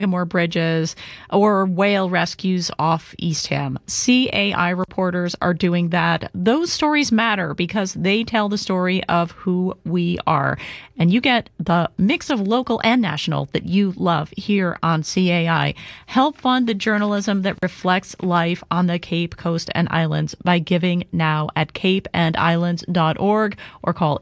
Sagamore Bridges, or whale rescues off Eastham. CAI reporters are doing that. Those stories matter because they tell the story of who we are. And you get the mix of local and national that you love here on CAI. Help fund the journalism that reflects life on the Cape Coast and Islands by giving now at capeandislands.org or call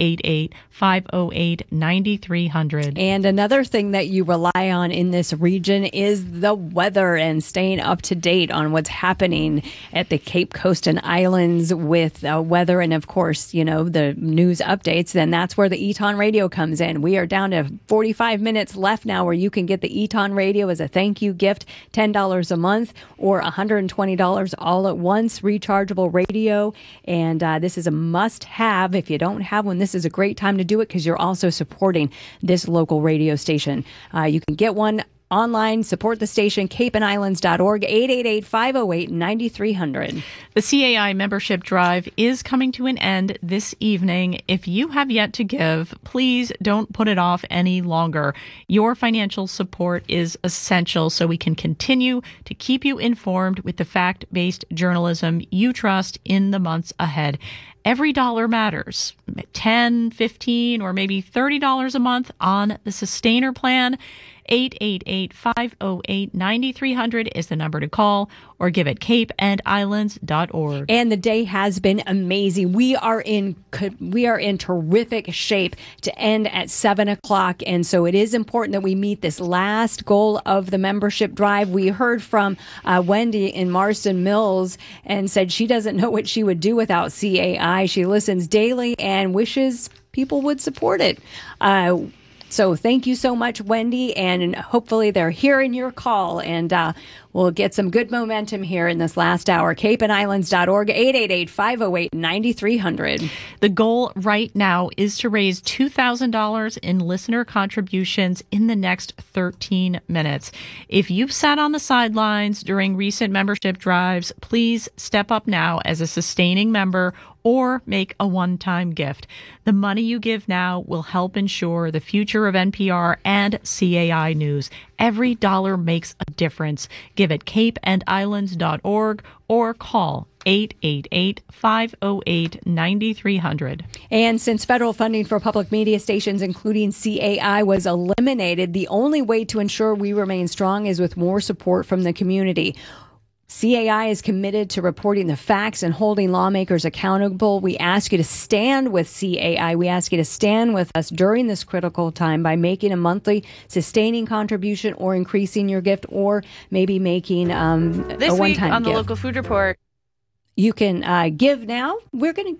888-508-9300. And another thing that you rely on in this region is the weather and staying up to date on what's happening at the Cape Coast and Islands with weather and, of course, you know, the news updates. Then that's where the Eton Radio comes in. We are down to 45 minutes left now where you can get the Eton Radio as a thank you gift, $10 a month or $120 all at once, rechargeable radio. And this is a must-have. If you don't have one, this is a great time to do it because you're also supporting this local radio station. You can get one online, support the station, capeandislands.org, 888-508-9300. The CAI membership drive is coming to an end this evening. If you have yet to give, please don't put it off any longer. Your financial support is essential so we can continue to keep you informed with the fact-based journalism you trust in the months ahead. Every dollar matters. $10, $15, or maybe $30 a month on the Sustainer plan. 888-508-9300 is the number to call, or give at capeandislands.org. And the day has been amazing. We are in terrific shape to end at 7 o'clock. And so it is important that we meet this last goal of the membership drive. We heard from Wendy in Marston Mills and said she doesn't know what she would do without CAI. She listens daily and wishes people would support it. So thank you so much, Wendy, and hopefully they're hearing your call, and we'll get some good momentum here in this last hour. capeandislands.org, 888-508-9300. The goal right now is to raise $2,000 in listener contributions in the next 13 minutes. If you've sat on the sidelines during recent membership drives, please step up now as a sustaining member or make a one-time gift. The money you give now will help ensure the future of NPR and CAI News. Every dollar makes a difference. Give at capeandislands.org or call 888-508-9300. And since federal funding for public media stations, including CAI, was eliminated, the only way to ensure we remain strong is with more support from the community. CAI is committed to reporting the facts and holding lawmakers accountable. We ask you to stand with CAI. We ask you to stand with us during this critical time by making a monthly sustaining contribution or increasing your gift, or maybe making a one-time gift. This week on the Local Food Report, you can give now. We're gonna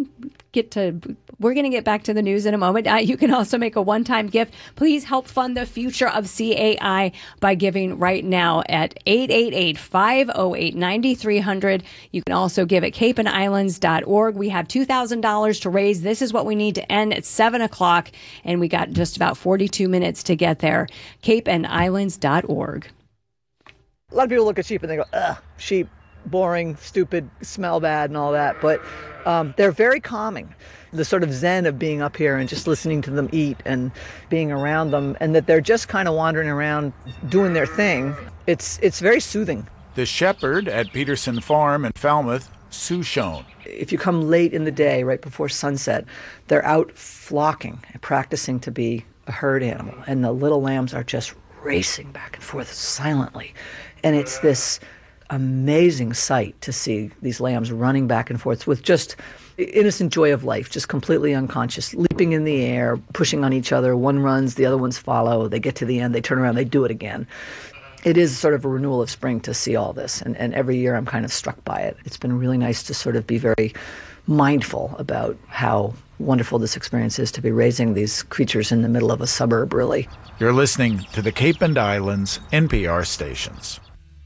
get back to the news in a moment. You can also make a one-time gift. Please help fund the future of CAI by giving right now at 888-508-9300. You can also give at capeandislands.org. We have $2,000 to raise. This is what we need to end at 7 o'clock, and we got just about 42 minutes to get there. capeandislands.org. A lot of people look at sheep and they go, ugh, sheep. Boring, stupid, smell bad and all that, but they're very calming. The sort of zen of being up here and just listening to them eat and being around them, and that they're just kind of wandering around doing their thing. It's very soothing. The shepherd at Peterson Farm in Falmouth, Sue Schoen. If you come late in the day, right before sunset, they're out flocking and practicing to be a herd animal, and the little lambs are just racing back and forth silently. And it's this amazing sight to see these lambs running back and forth with just innocent joy of life, just completely unconscious, leaping in the air, pushing on each other. One runs, the other ones follow. They get to the end, they turn around, they do it again. It is sort of a renewal of spring to see all this, and every year I'm kind of struck by it. It's been really nice to sort of be very mindful about how wonderful this experience is to be raising these creatures in the middle of a suburb, really. You're listening to the Cape and Islands NPR stations.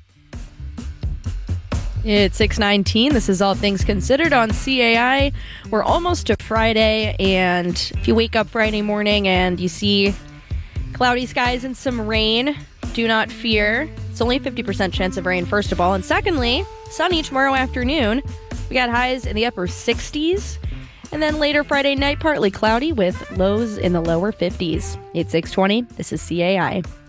It's 6:19. This is All Things Considered on CAI. We're almost to Friday, and if you wake up Friday morning and you see cloudy skies and some rain, do not fear. It's only a 50% chance of rain, first of all. And secondly, sunny tomorrow afternoon. We got highs in the upper 60s. And then later Friday night, partly cloudy with lows in the lower 50s. It's 6:20. This is CAI.